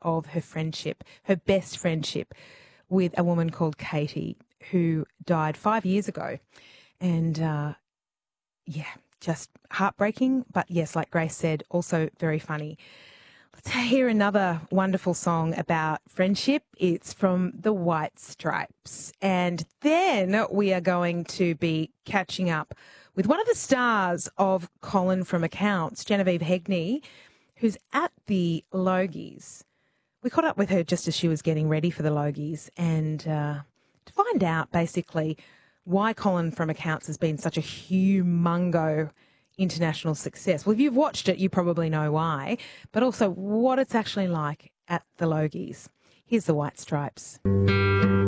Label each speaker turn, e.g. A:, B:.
A: of her friendship, her best friendship with a woman called Katie who died 5 years ago. And, just heartbreaking. But yes, like Grace said, also very funny. Let's hear another wonderful song about friendship. It's from the White Stripes. And then we are going to be catching up with one of the stars of Colin from Accounts, Genevieve Hegney, who's at the Logies. We caught up with her just as she was getting ready for the Logies and to find out basically why Colin from Accounts has been such a humongo international success. Well, if you've watched it, you probably know why, but also what it's actually like at the Logies. Here's the White Stripes.